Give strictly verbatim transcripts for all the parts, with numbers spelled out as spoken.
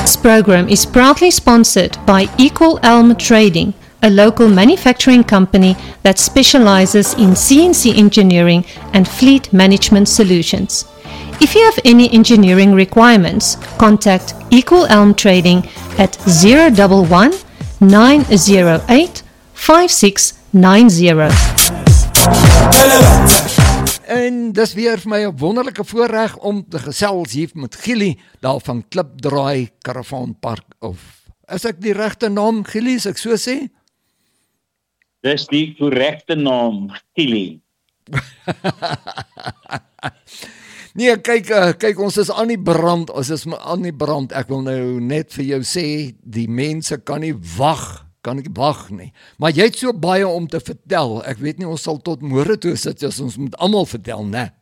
This program is proudly sponsored by Equal Elm Trading, a local manufacturing company that specializes in C N C engineering and fleet management solutions. If you have any engineering requirements, contact Equal Elm Trading at zero one one, nine zero eight, five six nine zero. En dis weer vir my 'n wonderlike voorreg om te gesels hier met Gillie daar van Klipdraai Karavaanpark, of is ek die regte naam, Gillie, as ek so sê? Dis die korrekte naam, Gillie. Nee, kyk, uh, kyk, ons is aan die brand, ons is aan die brand. Ek wil nou net vir jou sê, die mense kan nie wag, kan nie wag nie. Maar jy het so baie om te vertel. Ek weet nie, ons sal tot môre toe sit as ons moet almal vertel, né?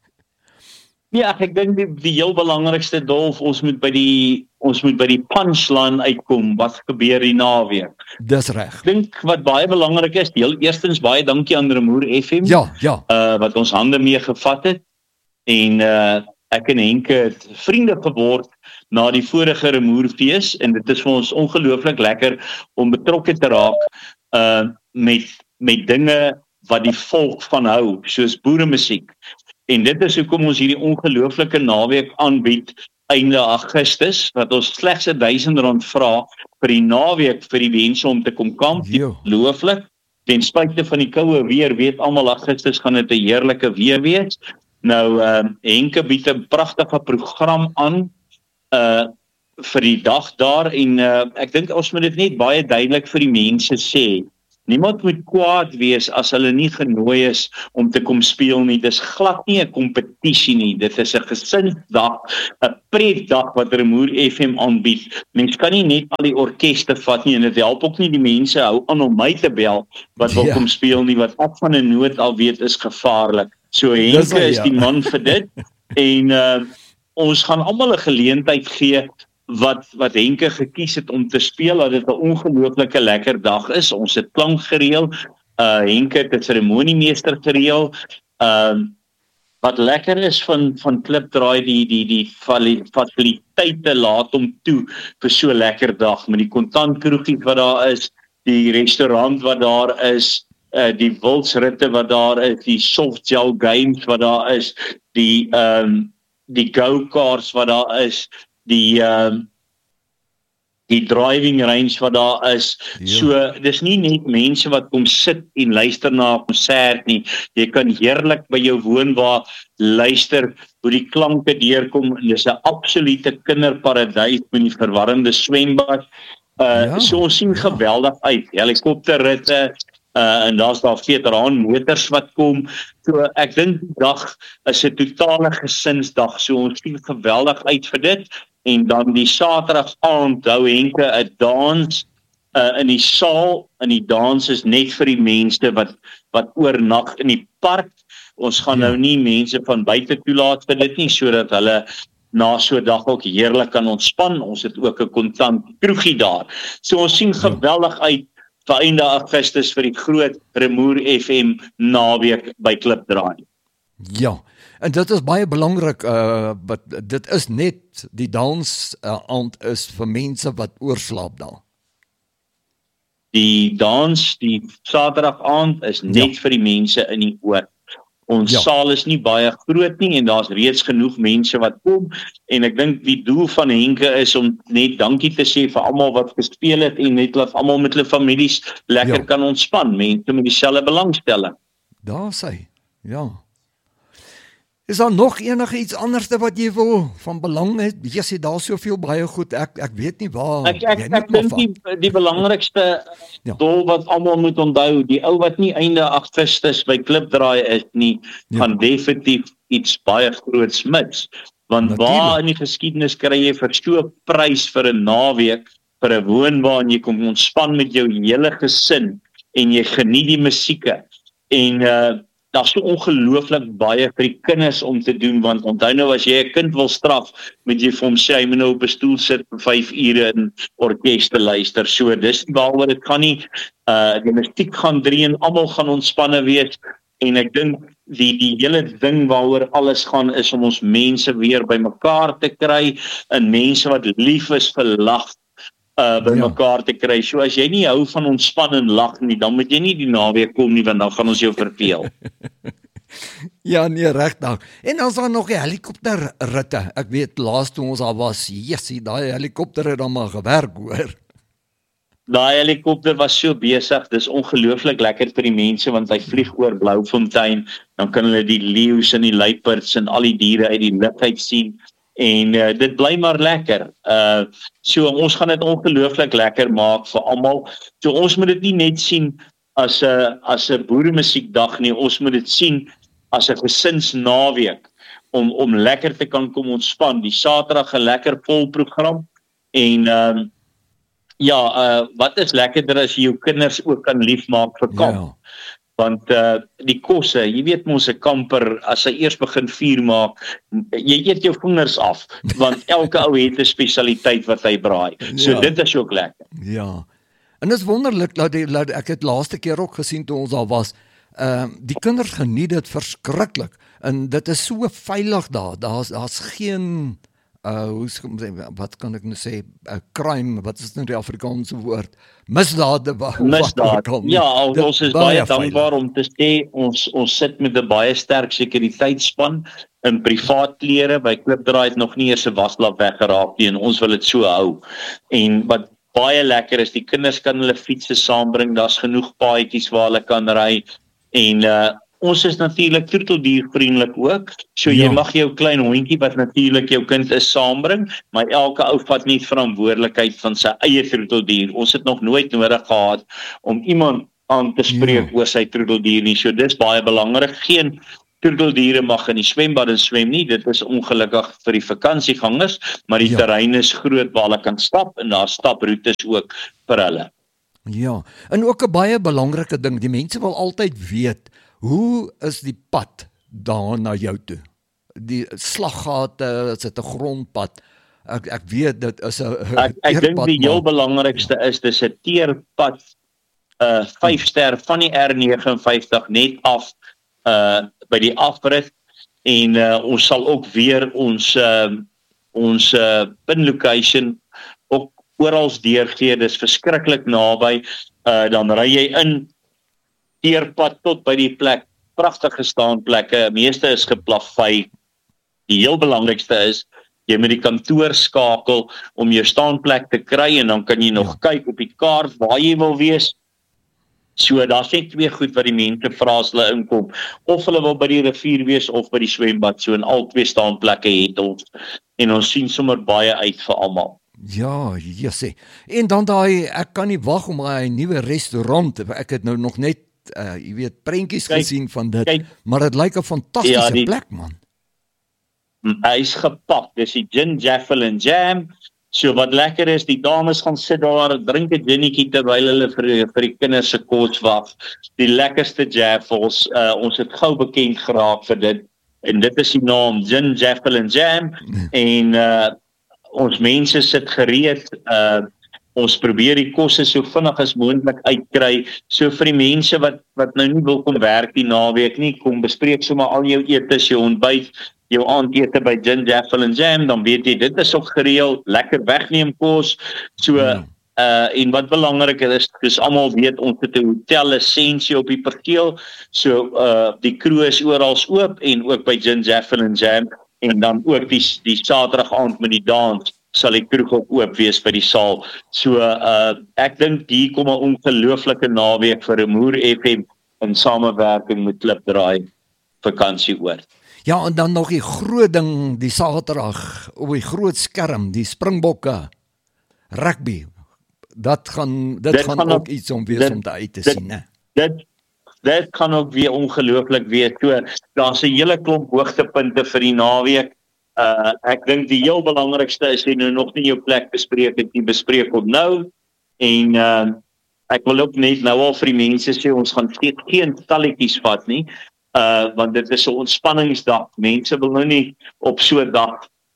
Ja, ek dink die, die heel belangrikste Dolf, ons moet by die ons moet by die punchline uitkom. Wat gebeur die naweek? Dis reg. Ek dink wat baie belangrik is, heel eerstens baie dankie aan Remoer F M. Ja, ja. Uh, wat ons hande mee gevat het. En uh, ek en Henke het vriende geword na die vorige Remoerfees, en dit is vir ons ongelooflik lekker om betrokke te raak uh, met, met dinge wat die volk van hou, soos boeremusiek. En dit is hoekom ons hierdie ongelooflike naweek aanbied einde Augustus, wat ons slegs duisend rand vra vir die naweek vir die mense om te kom kamp. Ongelooflik. Ten spyte van die koue weer, weet almal Augustus gaan dit 'n heerlike weer wees. Nou, uh, Henke bied 'n pragtige program aan uh, vir die dag daar, en uh, ek dink ons moet dit net baie duidelik vir die mense sê. Niemand moet kwaad wees as hulle nie genooi is om te kom speel nie. Dis glad nie 'n kompetisie nie. Dit is 'n gesinsdag, 'n pretdag wat Remoer F M aanbied. Mens kan nie net al die orkeste vat nie, en dit help ook nie die mense hou aan om my te bel wat wil Ja. kom speel nie, wat ek van 'n nood al weet is gevaarlik. So Henke Dis hy, is ja. die man vir dit, en uh, ons gaan almal 'n geleentheid gee wat wat Henke gekies het om te speel, dat dit 'n ongelooflike lekker dag is. Ons het klank gereël, uh, Henke het 'n seremoniemeester gereël. Uh, wat lekker is van van Klipdraai, die die die fasiliteite laat hom toe vir so 'n lekker dag, met die kontantkroegie wat daar is, die restaurant wat daar is, Uh, die wildsritte wat daar is, die softgel games wat daar is, die um, die go-karts wat daar is, die um, die driving range wat daar is. Ja. So, dis nie net mense wat kom sit en luister na 'n konsert nie. Jy kan heerlik by jou woonwa luister hoe die klanke deurkom, en dis 'n absolute kinderparadys met die verwarrende swembad. Uh, ja. So ons sien geweldig uit. Helikopterritte, Uh, en daar's daar veteraan motors wat kom. So ek dink die dag is 'n totale gesinsdag. So ons sien geweldig uit vir dit. En dan die Saterdag aand hou Henke 'n dans uh, in die saal. En die dans is net vir die mense wat wat oornag in die park. Ons gaan ja. nou nie mense van buite toelaat vir dit nie, sodat hulle na so 'n dag ook heerlik kan ontspan. Ons het ook 'n kontant kroegie daar. So ons sien geweldig uit vir einde Augustus vir die groot Remoer F M naweek by Klipdraai. Ja, en dit is baie belangrik, uh, but dit is net, die dans uh, aand is vir mense wat oorslaap daar. Die dans, die Saterdag aand is net ja. vir die mense in die oord. Ons ja. saal is nie baie groot nie, en daar's reeds genoeg mense wat kom, en ek dink die doel van Henke is om net dankie te sê vir almal wat gespeel het, en net laat almal met hulle families lekker ja. kan ontspan, mense met dieselfde belangstelling. Daar sê, ja. Is daar nog enige iets anderste wat jy wil van belang het? Jy sê daar soveel baie goed, ek ek weet nie waar. Ek ek, ek dink die, die belangrikste ja. doel wat almal moet onthou, die ou wat nie einde Augustus by Klipdraai is nie, ja. gaan definitief iets baie groots mis. Want Natuurlijk. waar in die geskiedenis kry jy vir so 'n prys vir 'n naweek, vir 'n woonwa, en jy kom ontspan met jou hele gesin, en jy geniet die musieke, en uh, daar's so ongelooflik baie vir die kinders om te doen, want onthou nou, as jy 'n kind wil straf, moet jy vir hom sê, hy moet nou op 'n stoel sit vir vyf ure in orkeste luister. So dis waaroor dit gaan nie, uh, die musiek gaan drie en almal gaan ontspanne wees, en ek dink die die hele ding waaroor alles gaan is om ons mense weer bymekaar te kry, en mense wat lief is vir lag uh, bymekaar ja. te kry. So as jy nie hou van ontspan en lag nie, dan moet jy nie die naweek kom nie, want dan gaan ons jou verveel. Ja, nee, regtig. En dan is daar nog die helikopterritte. Ek weet, laas toe ons al was, jessie, daai helikopter het dan maar gewerk, hoor. Daai helikopter was so besig, dis ongelooflik lekker vir die mense, want hy vlieg oor Blouvfontein, dan kan hulle die leeu's en die luiperds en al die diere uit die lug uit sien, en uh, dit bly maar lekker. Uh, so ons gaan dit ongelooflik lekker maak vir almal. So ons moet dit nie net sien as 'n as 'n boeremusiekdag nie, ons moet dit sien as 'n gesinsnaweek, om om lekker te kan kom ontspan. Die Saterdag 'n lekker vol program, en uh, ja, uh, wat is lekkerder as jy jou kinders ook kan liefmaak vir kamp. Ja. Want uh, die kosse, jy weet mos 'n kamper, as hy eers begin vuur maak, jy eet jou vingers af, want elke ou het 'n spesialiteit wat hy braai. So ja. Dit is ook lekker. Ja. En dit is wonderlik, dat, die, dat ek het laaste keer ook gesien toe ons daar was, uh, die kinders geniet dit verskriklik, en dit is so veilig daar, daar's daar's geen, uh, hoe wat kan ek nou sê, uh, crime, wat is nou die Afrikaanse woord, misdade. Misdaad, ja, ons is baie dankbaar om te sê, ons, ons sit met 'n baie sterk sekuriteitsspan, in privaat klere, by Klipdraai het nog nie eers 'n waslap weggeraak nie, en ons wil dit so hou, en wat baie lekker is, die kinders kan hulle fietsse saambring, daar's genoeg paadjies waar hulle kan ry, en uh, ons is natuurlik troeteldiervriendelik ook, so jy ja. mag jou klein hondjie wat natuurlik jou kind is saambring, maar elke ou vat nie verantwoordelikheid van sy eie troeteldier. Ons het nog nooit nodig gehad om iemand aan te spreek ja. oor sy troeteldier nie, so dis baie belangrik. Geen troeteldiere mag in die swembad en swem nie, dit is ongelukkig vir die vakansiegangers, maar die ja. terrein is groot waar hulle kan stap, en daar staproetes ook vir hulle. Ja, en ook 'n baie belangrike ding, die mense wil altyd weet, hoe is die pad daar na jou toe? Die slaggate, is dit 'n grondpad? Ek ek weet dit is 'n Ek, ek dink die heel belangrikste is, dis 'n teerpad, uh, vyf ster van die R vygenvyftig net af, uh, by die afrit, en uh, ons sal ook weer ons uh, ons uh, pin location ook orals deurgee, dis verskriklik naby, uh, dan ry jy in teerpad tot by die plek, pragtige staanplekke, meeste is geplafy. Die heel belangrikste is, jy moet die kantoor skakel om jou staanplek te kry, en dan kan jy nog ja. kyk op die kaart waar jy wil wees. So daar's net twee goed wat die mense vra as hulle inkom, of hulle wil by die rivier wees of by die swembad, so in al twee staanplekke het ons, en ons sien sommer baie uit vir almal. Ja, jessie. En dan daai, ek kan nie wag om my nuwe restaurant, ek het nou nog net, uh, jy weet, prentjies kijk, gesien van dit, kijk, maar dit lyk 'n fantastiese ja, die, plek, man. Hy is gepak, dis die Gin Jaffel and Jam. So wat lekker is, die dames gaan sit daar, drink 'n ginnetjie terwyl hulle vir, vir die kinders se kos wag. Die lekkerste jaffels, uh, ons het gou bekend geraak vir dit, en dit is die naam, Gin Jaffel and Jam, en uh, ons mense sit gereed, uh, ons probeer die kosse so vinnig as moontlik uitkry, so vir die mense wat, wat nou nie wil kom werk die naweek nie, kom bespreek sommer al jou etes, jou ontbyt, jou aandete by Gin Jaffel and Jam, dan weet jy, dit is ook gereël, lekker wegneem kos, so, mm. uh, en wat belangrik is, is almal weet, ons het 'n hotel lisensie op die perseel, so, uh, die kroeg is oral oop, en ook by Gin Jaffel and Jam, en dan ook die, die Saterdag aand met die dans, sal die kroeg ook oop wees by die saal. So, uh, ek dink hier kom 'n ongelooflike naweek vir Rumoer F M, in samewerking met Klipdraai vakansieoord. Ja, en dan nog die groot ding, die Saterdag, op die groot skerm, die Springbokke, rugby, dat gaan, dit, dit gaan, gaan ook, ook iets om weer dit, om te uit te dit, sien, hè? Dit, dit kan ook weer ongelooflik wees, so, daar's 'n hele klomp hoogtepunte vir die naweek. Uh, ek dink die heel belangrikste is, jy nou nog nie jou plek bespreek het, die bespreek op nou, en uh, ek wil ook net nou al vir die mense sê, ons gaan geen talletjies vat nie, uh, want dit is 'n ontspanningsdag, mense wil nou nie op so 'n dag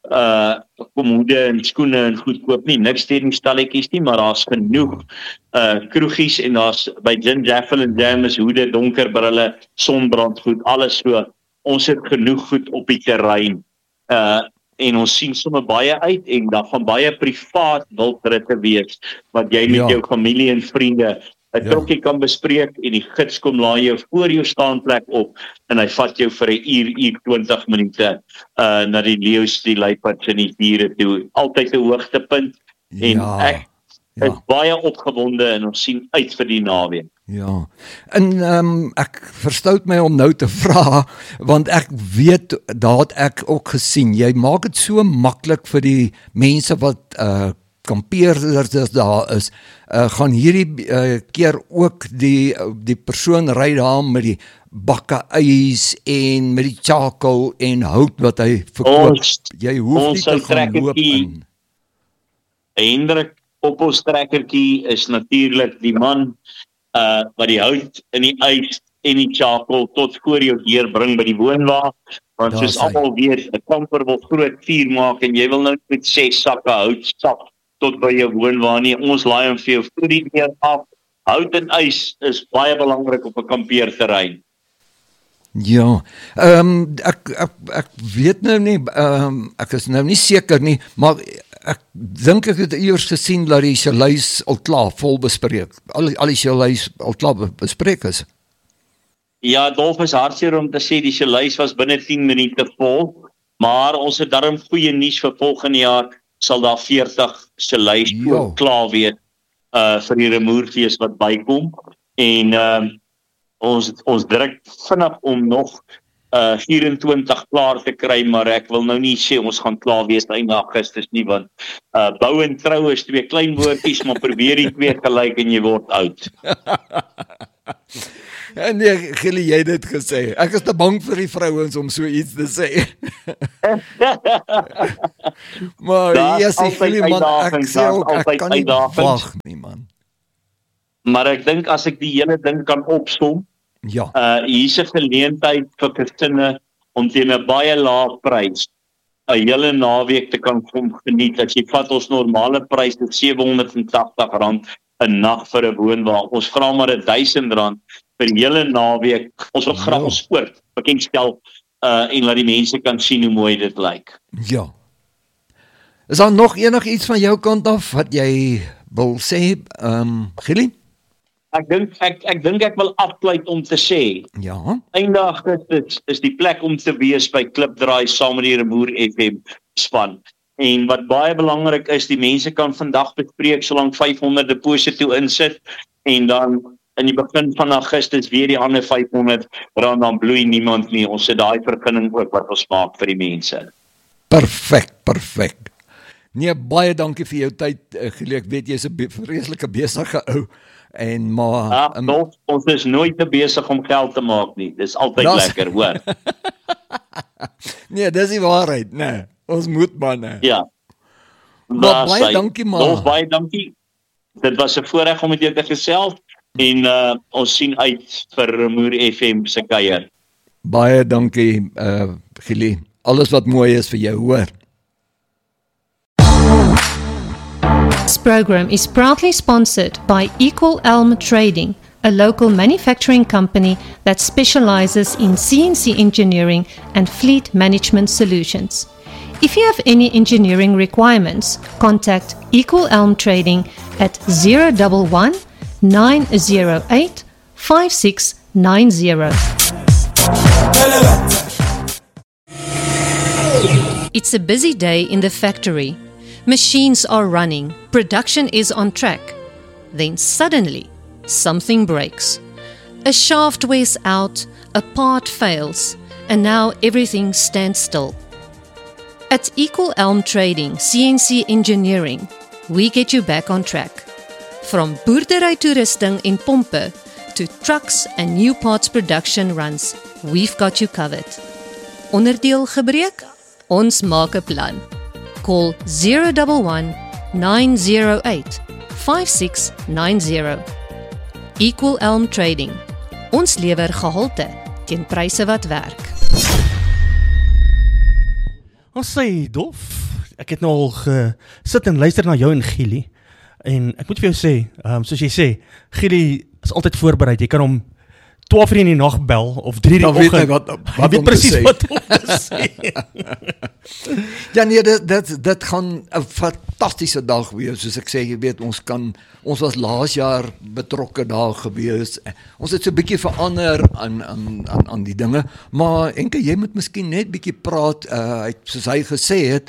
uh komode en skoene en goed koop nie. Niks teen die stalletjies nie, maar daar's genoeg uh kroegies en daar's by Gin Jaffel en Jam is hoede, donker brille, sonbrandgoed, alles so. Ons het genoeg goed op die terrein. Uh en ons sien sommer baie uit en daar gaan baie privaat wildritte wees wat jy met Ja. jou familie en vriende 'n Ja. trokkie kan bespreek en die gids kom laai jou voor jou staanplek op en hy vat jou vir 'n uur, uur twintig minute uh na die leeu's, die luiperds en die diere toe. Altyd 'n hoogtepunt en Ja, ek ja. is baie opgewonde en ons sien uit vir die naweek. Ja, en um, ek verstout my om nou te vra, want ek weet, daar het ek ook gesien, jy maak dit so maklik vir die mense wat uh, kampeerders daar is, uh, gaan hierdie uh, keer ook die, die persoon ry daar met die bakke ys en met die charcoal en hout wat hy verkoop, Ons- jy hoef nie ons te gaan trekkertjie- loop in. Hendrik op ons trekkertjie is natuurlik die man uh wat die hout in die ys en die charcoal tot voor jou deur bring by die woonwa. Want Daar soos is hy. almal weet, 'n kamper wil groot vuur maak en jy wil nou met ses sakke hout stap tot by jou woonwa nie. Ons laai hom vir jou voor die deur af. Hout en ys is baie belangrik op 'n kampeerterrein. Ja, ehm um, ek, ek ek weet nou nie, ehm um, ek is nou nie seker nie, maar ek dink ek het eers gesien dat die chaluis al klaar vol bespreek. Al al die chaluis al klaar be- bespreek is. Ja, Dolf is hartseer om te sê die chaluis was binne tien minute vol, maar ons het darm goeie nuus vir volgende jaar sal daar veertig chaluis Jo. klaar wees uh vir die remoerfees wat bykom en ehm um, ons ons druk vinnig om nog uh vyf-en-twintig klaar te kry, maar ek wil nou nie sê ons gaan klaar wees einde Augustus nie, want uh bou en trou is twee klein woordjies, maar probeer die twee gelyk en jy word oud. En nee, Gilly, jy het dit gesê. Ek is te bang vir die vrouens om so iets te sê. Maar Daar's yes, altyd Gilly, man, ek uitdagings, sê ook, daar's ek altyd kan nie uitdagings. wag nie, man. Maar ek dink as ek die hele ding kan opsom, Ja, uh hier's 'n geleentheid vir gesinne om teen 'n baie lae prys 'n hele naweek te kan kom geniet. As jy vat ons normale prys is sewe honderd en tagtig rand 'n nag vir 'n woonwa. Ons vra maar duisend rand vir die hele naweek. Ons wil graag Ja. ons oort bekendstel uh en laat die mense kan sien hoe mooi dit lyk. ja. Is daar nog enigiets van jou kant af wat jy wil sê, ehm um, Gilly? Ek dink ek ek dink ek wil afsluit om te sê Ja. einde Augustus is die plek om te wees by Klipdraai saam met die Remoer F M span. En wat baie belangrik is, die mense kan vandag bespreek solank vyfhonderd deposito insit en dan in die begin van Augustus weer die ander vyfhonderd rand, dan bloei niemand nie. Ons het daai vergunning ook wat ons maak vir die mense. Perfek, perfek. Nee, baie dankie vir jou tyd, uh, Gilly. Ek weet jy's 'n be- vreeslike besige ou en maar Ja, um, um, ons is nooit te besig om geld te maak nie. Dis altyd Das- lekker, hoor. nee, dis die waarheid, nee. Ons moet maar nee. Ja. Maar Daar baie sy. dankie, ma. Dolf, baie dankie. Dit was 'n voorreg om met jou te gesels en uh, ons sien uit vir Remoer F M se kuier. Baie dankie, uh, Gilly. Alles wat mooi is vir jou, hoor. This program is proudly sponsored by Equal Elm Trading, a local manufacturing company that specializes in C N C engineering and fleet management solutions. If you have any engineering requirements, contact Equal Elm Trading at zero one one, nine zero eight, five six nine zero. It's a busy day in the factory. Machines are running, production is on track. Then suddenly, something breaks. A shaft wears out, a part fails, and now everything stands still. At Equal Elm Trading C N C Engineering, we get you back on track. From boerdery toerusting en pompe to trucks and new parts production runs, we've got you covered. Onderdeel gebreek? Ons maak 'n plan. Call zero one one, nine zero eight, five six nine zero. Equal Elm Trading. Ons lewer gehalte teen pryse wat werk. Ons sê Dolf ek het nou al gesit en luister na jou en Gielie, en ek moet vir jou sê, um, soos jy sê, Gielie is altyd voorbereid, jy kan hom twaalf uur in die nag bel, of drie uur die oggend, wat, jy wat weet precies wat om te sê. Ja nee, dit, dit, dit gaan 'n fantastiese dag wees, soos ek sê, jy weet, ons kan, ons was laas jaar betrokke daar gewees, ons het so 'n bietjie verander aan, aan, aan, aan die dinge, maar Enke, jy moet miskien net bietjie praat, uh, soos hy gesê het,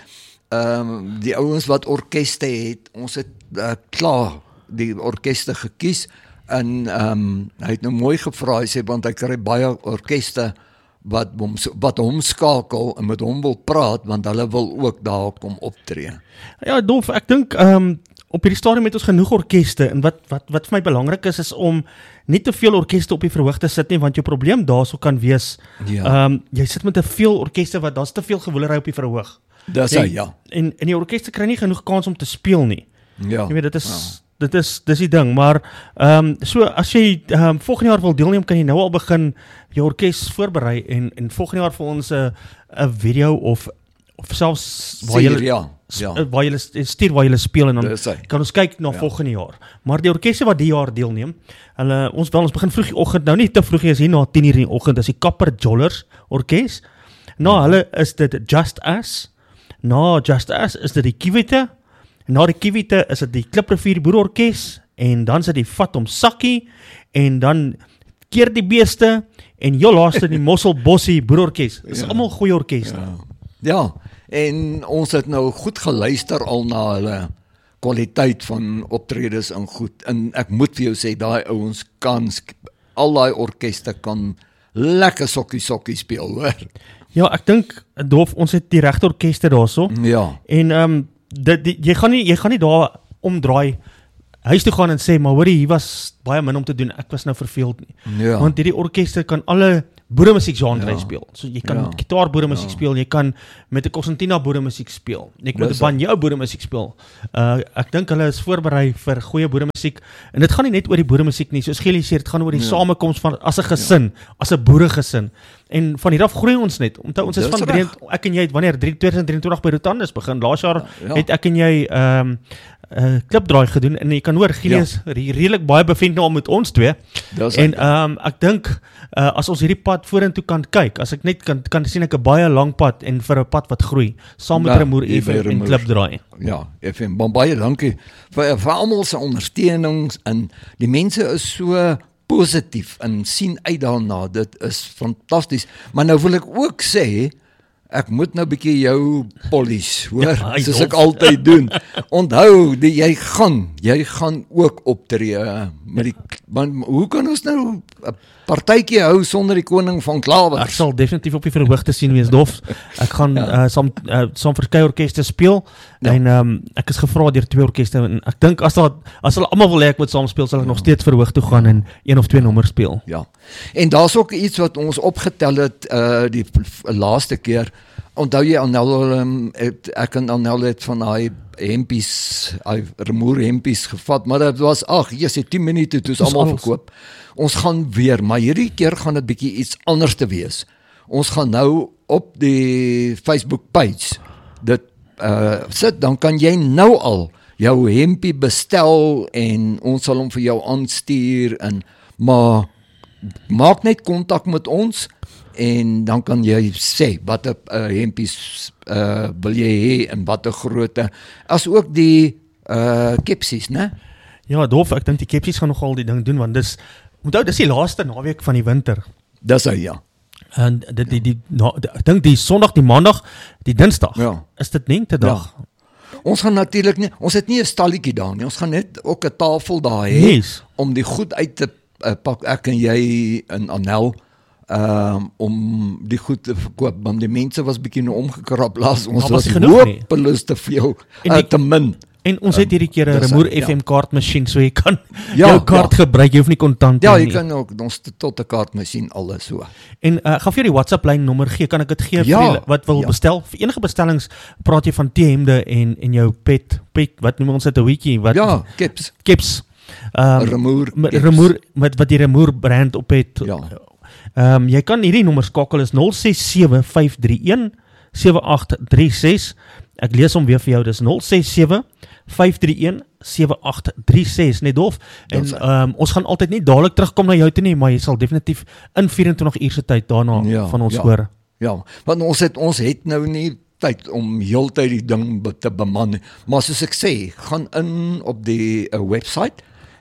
um, die ouens wat orkeste het, ons het uh, klaar die orkeste gekies, en um, hy het nou mooi gevra, hy sê, want hy kry baie orkeste wat hom, wat hom skakel en met hom wil praat, want hulle wil ook daar kom optree. Ja, Dolf, ek dink um, op hierdie stadium het ons genoeg orkeste, en wat, wat, wat vir my belangrik is, is om nie te veel orkeste op die verhoog te sit nie, want jou probleem daarso kan wees, Ja. um, jy sit met te veel orkeste, wat daar's te veel gewoelery op die verhoog. Dis hy, ja. En, en die orkeste kry nie genoeg kans om te speel nie. Ja. Jy weet, dit is... Ja. Dit is, dis die ding, maar um, so as jy um, volgende jaar wil deelneem, kan jy nou al begin jou orkes voorberei en, en volgende jaar vir ons 'n video of, of selfs waar jy ja, ja. waar jy stuur waar jy speel en dan Dis hy. kan ons kyk na Ja. volgende jaar. Maar die orkeste wat die jaar deelneem, hulle ons wel ons begin vroeg die oggend, nou nie te vroeg nie, is hier na tien uur in die oggend, is die Kapper Jollers orkes. Na hulle is dit Just Us. Na Just Us is dit die Kiwite. Na die Kiwite is dit die Kliprivier Boerorkes, en dan is dit die Vat om Sakkie, en dan Keer die Beeste, en jou laaste die Mosselbossie Boerorkes. Dit is Ja. allemaal goeie orkeste. Ja. Ja, en ons het nou goed geluister al na hulle kwaliteit van optredes en goed, en ek moet vir jou sê, daai ouens kan, al daai orkeste kan lekker sokkie sokkie speel, hoor. Ja, ek dink, Dolf, ons het die regte orkeste daarso, Ja, en um, dit, die, jy, gaan nie, jy gaan nie daar omdraai, huis toe gaan en sê, maar hoorie, hier was baie min om te doen, ek was nou verveeld nie. ja, Want hierdie orkeste kan alle boeremusiek genre Ja. speel. So jy kan Ja. met gitaar boeremusiek Ja. speel, jy kan met 'n Constantina boeremusiek speel. Jy kan met 'n Dis banjo boeremusiek speel. Uh ek dink hulle is voorberei vir goeie boeremusiek. En dit gaan nie net oor die boeremusiek nie, soos Gielie sê, dit gaan oor die Ja. samekoms van as 'n gesin, ja. as 'n boeregesin. En van hier af groei ons net. Onthou ons is Dis van reg. drie, ek en jy het wanneer twintig drieëntwintig by Rotandus begin. Laas jaar Ja. het ek en jy ehm um, uh, klipdraai gedoen en jy kan hoor Gielie Ja. is re redelik baie bevind nou al met ons twee. dis En hy. ehm um, ek dink uh, as ons hierdie pad vorentoe kan kyk, as ek net kan kan sien ek 'n baie lang pad en vir 'n pad wat groei, saam met Ja, Remoer hier by F M en Remoer. Ja, Klipdraai. F M, baie dankie vir, vir almal se ondersteunings, en die mense is so positief en sien uit daarna, dit is fantasties, maar nou wil ek ook sê, ek moet nou bietjie jou polish, hoor, Ja, hy soos dop. ek altyd doen. Onthou, die, jy gaan, jy gaan ook optree met die, man, hoe kan ons nou 'n partytjie hou sonder die koning van Ek klawers? sal definitief op die verhoog te sien wees, Dof. Ek gaan ja. uh, saam uh, saam verskeie orkeste speel Ja. en um, ek is gevra deur twee orkeste en ek dink as daar as hulle almal wil hê ek moet saam speel, sal ek ja. nog steeds verhoog toe gaan en een of twee nommers speel. Ja, en daar's ook iets wat ons opgetel het uh, die laaste keer. Onthou jy Annel, um, het, ek en Annel het van daai hempies, daai Remoer hempies gevat, maar dit was, ag, jy sê tien minute toe is Dis almal alles. verkoop. Ons gaan weer, maar hierdie keer gaan dit bietjie iets anders te wees. Ons gaan nou op die Facebook page dit uh, sit, dan kan jy nou al jou hempie bestel en ons sal hom vir jou aanstuur, en maar maak net kontak met ons en dan kan jy sê watter uh, hempies uh, wil jy hê en watter grootte, as ook die uh, kepsies, né? Ja, Dof, ek dink die Kepsies gaan nogal die ding doen want dis onthou dis die laaste naweek van die winter. Dis hy, ja. En dit die, die, na, die ek dink die Sondag, die Maandag, die Dinsdag. Ja. Is dit Lentedag? Ja. Ons gaan natuurlik nie, ons het nie 'n stalletjie daar nie, ons gaan net ook 'n tafel daar hê Yes. om die goed uit te uh, pak, ek en jy en Annel, um, om die goed te verkoop, want die mense was bietjie nou omgekrap laas, ons Maar was was nie genoeg nie. hopeloos te veel, En uh, die- te min. En ons het hierdie keer 'n dis- Remoer ja. F M kaartmasjien, so jy kan Ja, jou kaart ja. gebruik, jy hoef nie kontant Ja, hê jy nie. kan ook ons tot 'n kaartmasjien alles so. En uh, ek gaan vir jou die WhatsApp lyn nommer gee, kan ek dit gee Ja, vir die, wat wil ja. bestel? Vir enige bestellings praat jy van T-hemde en en jou pet, pet wat noem ons dit 'n hoedjie, wat Ja, keps, Keps. Um, Remoer, met keps. Remoer met wat die Remoer brand op het. Ja. Ehm um, jy kan hierdie nommer skakel is nul ses sewe vyf drie een sewe agt drie ses Ek lees hom weer vir jou, dis nul ses sewe vyf drie een sewe agt drie ses, net Dolf. En um, ons gaan altyd nie dadelik terugkom na jou toe nie, maar jy sal definitief in vyf en twintig uur se tyd daarna ja, van ons ja, hoor. Ja, want ons het, ons het nou nie tyd om heeltyd die ding te beman, maar soos ek sê, gaan in op die uh, website,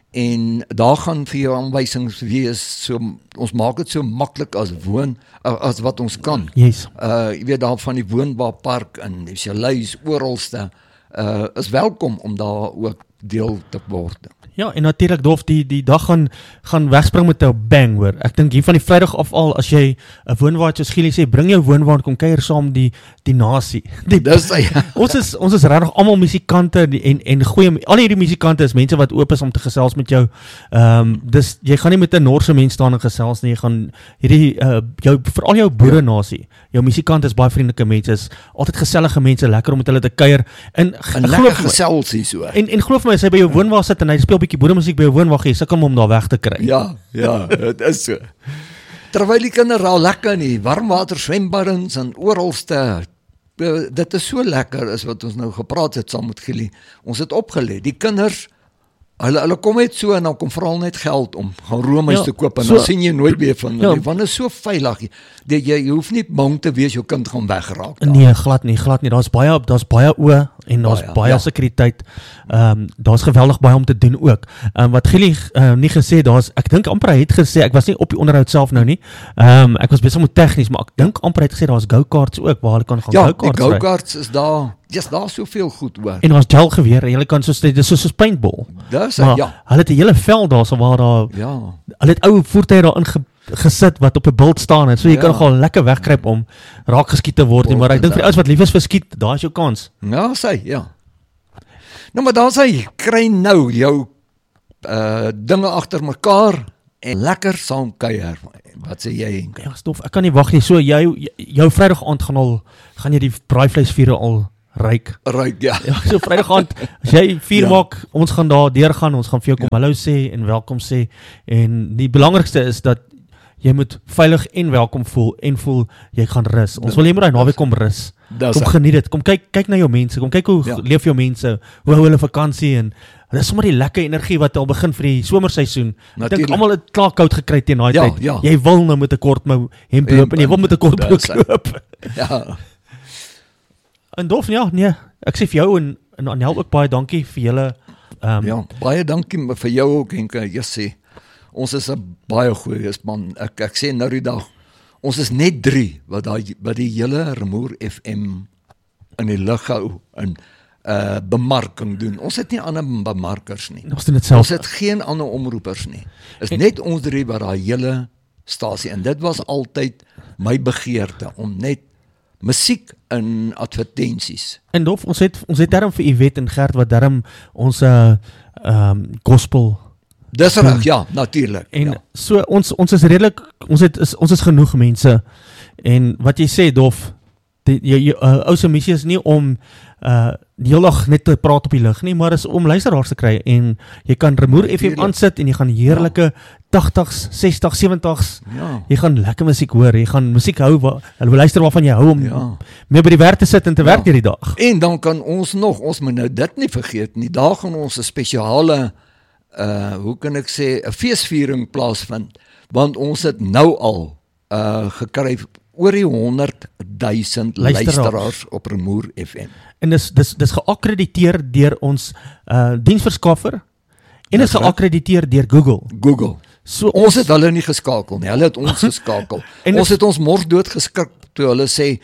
en daar gaan vir jou aanwysings wees, so, ons maak dit so maklik as woon, as wat ons kan. Yes. Uh, jy weet daar van die woonbaarpark en die Chaleis oralste, uh, is welkom om daar ook deel te word. Ja, en natuurlik Dolf, die, die dag gaan, gaan wegspring met 'n bang, hoor. Ek dink hier van die Vrydag af al, as jy 'n woonwaard, soos Gielie sê, bring jou woonwaard, kom kuier saam die, die nasie. Die, Dis, ja. ons is, ons is regtig almal musikante, en, en goeie, al hierdie musikante is mense wat oop is om te gesels met jou. Um, dus, jy gaan nie met 'n Norse mens staan en gesels nie, jy gaan hierdie, uh, jou, veral jou boere nasie, jou musikante is baie vriendelike mense, is altyd gesellige mense, lekker om met hulle te kuier, en, en lekker geselsie so. En, en geloof my, as hy by jou woonwaar sit, en hy speel bietjie boeremusiek by jou woonwaar, jy sukkel om daar weg te kry. Ja, ja, dit is so. Terwyl die kinders al lekker in die warmwater swembaddens en oralste, dit is so lekker, is wat ons nou gepraat het saam met Gielie. Ons het opgelet, die kinders, hulle, hulle kom net so, en dan kom vooral net geld om gaan roomhuis Ja, te koop, en so- dan sien jy nooit meer van hulle, Ja. want dit is so veilig, jy, jy, jy hoef nie bang te wees, jou kind gaan wegraak daar. Nee, glad nie, glad nie. Daar's baie, daar's baie oë, en daar's Baie, baie ja. sekuriteit. Ehm um, daar's geweldig baie om te doen ook. Ehm um, wat Gielie uh, nie gesê, daar's, ek dink amper hy het gesê, ek was nie op die onderhoud self nou nie. Ehm um, ek was besig met tegnies, maar ek dink amper hy het gesê daar's go-karts ook waar jy kan gaan Ja, die go-karts ry. go-karts is daar, dis daar soveel goed hoor. En daar's gelgeweer, jy kan soos dit is soos 'n paintball. Dis, Maar ja, hulle het 'n hele veld daar so waar daar ja. hulle het ou voertuie daarin ge, gesit wat op 'n bult staan het, so jy Ja. kan nogal lekker wegkruip om raak geskiet te word, nie, maar ek dink vir die ouens wat lief is vir skiet, daar is jou kans. Ja, sy, ja. Nou, maar dan sy, kry nou jou uh, dinge agter mekaar en lekker saam kuier. Wat sê jy, Henk? Ja, stof, ek kan nie wag nie. So jy jou Vrydag aand gaan al gaan jy die braaivleisvure al ryk. Ryk, ja. Ja, so Vrydag aand as jy vuur Ja. maak, ons gaan daar deurgaan, ons gaan vir jou kom hallo sê en welkom sê, en die belangrikste is dat jy moet veilig en welkom voel en voel jy gaan rus. Ons wil jy moet daai naweek kom rus. Dis Kom hy. geniet dit. Kom kyk kyk na jou mense. Kom kyk hoe Ja. leef jou mense. Hoe hou hulle vakansie, en dit is sommer die lekker energie wat al begin vir die somerseisoen. Ek dink Natuurlijk. almal het klaar koud gekry teen daai Ja, tyd. ja. Jy wil nou met 'n kort mou hemp Hemp loop en jy wil met 'n kort en- broek dis hy. loop. Ja, En Dolf, ja, nee. Ek sê vir jou en en Anel ook baie dankie vir julle ehm um, ja. Baie dankie vir jou ook, Henk. Jy sê, ons is 'n baie goeie man. Ek, ek sê nou die dag, ons is net drie wat daai wat die hele Remoer F M in die lug hou en uh bemarking doen. Ons het nie ander bemarkers nie. ons doen dit Ons self. het geen ander omroepers nie. Is net ons drie wat daai hele stasie, en dit was altyd my begeerte om net musiek in advertensies. En Dolf, ons het ons het darm vir Yvette en Gert wat darm ons uh ehm um, gospel Dis reg, ja, natuurlik. en Ja. so ons ons is redelik ons het is, ons is genoeg mense, en wat jy sê Dolf, die jy, jy uh, ou se missie is nie om uh die hele dag net te praat op die lug nie, maar is om luisteraars te kry, en jy kan Remoer F M Natuurlijk. aansit en jy gaan heerlike tagtigs, sestigs, sewenties, Ja. jy gaan lekker musiek hoor, jy gaan musiek hou, wa, hulle wil luister waarvan jy hou om Ja. meer by die werk te sit en te Ja. werk hierdie dag. En dan kan ons nog, ons moet nou dit nie vergeet nie, daar gaan ons 'n spesiale uh hoe kan ek sê, 'n feesviering plaasvind, want ons het nou al uh gekry oor die honderd duisend Luisteraars. luisteraars op Remoer F M. En dis dis dis geakkrediteer deur ons uh diensverskaffer, en is Dis reg. geakkrediteer deur Google. Google. So Ons het hulle nie geskakel nie, hulle het ons geskakel. En Ons is- het ons mors dood geskrik toe hulle sê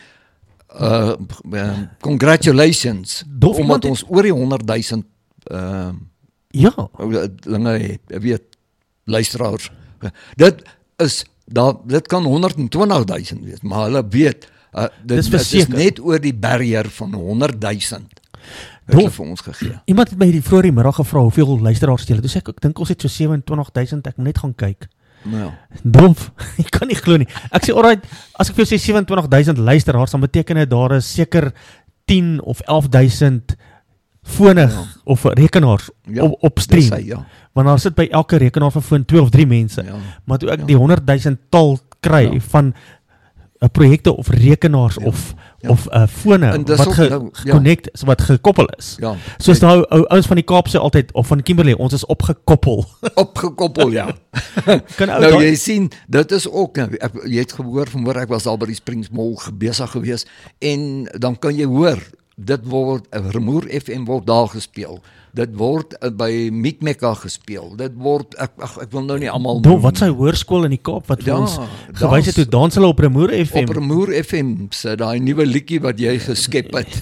uh, uh congratulations, Dof, omdat iemand het- ons oor die honderd duisend uh ja, dinge het, jy weet, luisteraars. Dit is daar dit kan honderd en twintig duisend wees, maar hulle weet uh, dit, Dis dit is verseker. net oor die barrier van honderd duisend het Dolf. hulle vir ons gegee. iemand het my die vroeër die middag gevra hoeveel luisteraars jy het. Toe sê ek ek dink ons het so sewentwintig duisend, ek moet net gaan kyk. Nou, Dolf, ek kan nie glo nie. Ek sê alright, as ek vir jou sê sewentwintig duisend luisteraars, dan beteken dit daar is seker tien of elf duisend fone Ja. of rekenaars ja, op op dis stream. hy, ja. Want daar sit by elke rekenaar van foon twee of drie mense. Ja. Maar toe ek Ja. die honderd duisend tal kry Ja. van uh, projekte of rekenaars ja, of ja. of uh, fone wat ge, nou, geconnect ja. wat gekoppel is. Ja. Soos daai ou ouens van die Kaapse altyd of van Kimberley, ons is opgekoppel. Opgekoppel, ja. kan ou, nou daai, jy sien, dit is ook nou, ek, jy het gehoor vanmôre ek was al by die Springs Mall besig gewees en dan kan jy hoor dit word Remoer F M word daar gespeel. Dit word uh, by Mikmekka gespeel. Dit word ek ag ek wil nou nie almal noem. Wat sy hoërskool in die Kaap wat vir ja, ons gewys het hoe dans hulle op Remoer F M. Op Remoer F M se daai nuwe liedjie wat jy geskep het.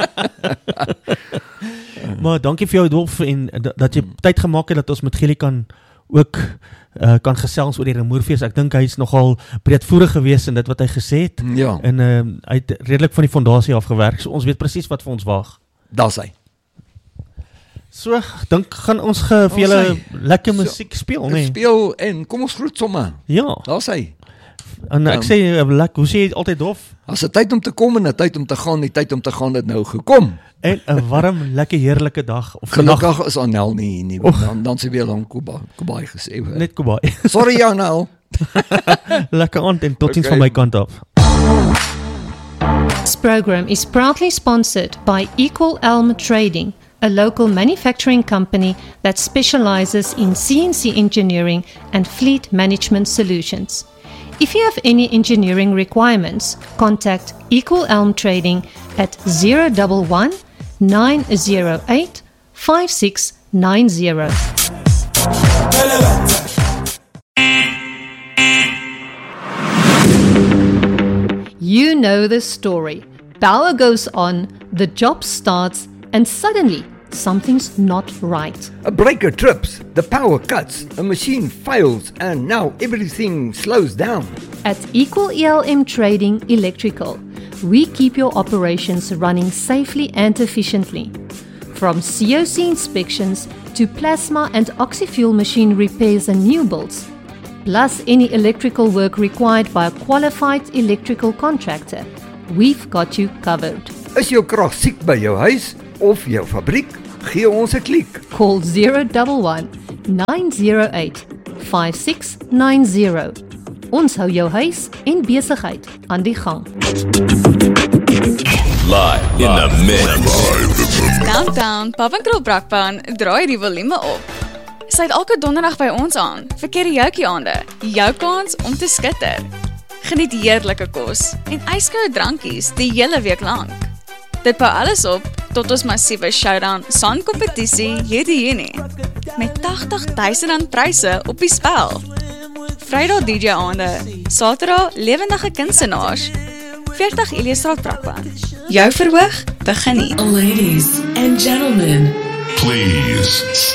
Maar dankie vir jou Dolf en dat jy tyd gemaak het dat ons met Gielie kan ook uh, kan gesels oor die Remoerfees. Ek dink hy is nogal breedvoerig geweest in dit wat hy gesê het. Ja. En uh, hy het redelik van die fondasie af gewerk. So ons weet presies wat vir ons wag. Daar's hy. So, dink gaan ons ge, vir julle lekker musiek speel, nee. Speel en kom ons groet somme. Ja. Daar's hy. En ek um, sê lekker, hoe sê jy altyd Dolf? As 'n tyd om te kom en 'n tyd om te gaan, die tyd om te gaan het nou gekom. En 'n warm, lekker heerlike dag of gelukkig dag. Is Anel nie nie. Dan dan sê weer dan Kuba, Kubai gesê. Net Kubai. Sorry Anel. Lekker aand en totiens okay. van my kant af. This program is proudly sponsored by Equal Elm Trading, a local manufacturing company that specializes in C N C engineering and fleet management solutions. If you have any engineering requirements, contact Equal Elm Trading at zero one one, nine zero eight, five six nine zero. You know the story. Power goes on, the job starts, and suddenly something's not right. A breaker trips, the power cuts, a machine fails, and now everything slows down. At Equal E L M Trading Electrical, we keep your operations running safely and efficiently. From C O C inspections to plasma and oxy-fuel machine repairs and new builds, plus any electrical work required by a qualified electrical contractor, we've got you covered. Is jou krag siek by jou huis of jou fabriek? Gee ons 'n klik. Call zero one one, nine zero eight, five six nine zero. Ons hou jou huis en besigheid aan die gang. Live in the mix. Downtown, Pap en Krul Brakpan, draai die volume op. Sluit elke donderdag by ons aan vir karaoke aande, jou kans om te skitter. Geniet heerlike kos en yskoue drankies die hele week lank. Dit bou alles op tot ons massiewe showdown sangkompetisie hierdie Junie met tagtig duisend rand pryse op die spel. Vrydag D J aande, Saterdag lewendige kunstenaars. veertig Eliasstraat Brakpan. Jou verhoog begin nie. Ladies and gentlemen, Please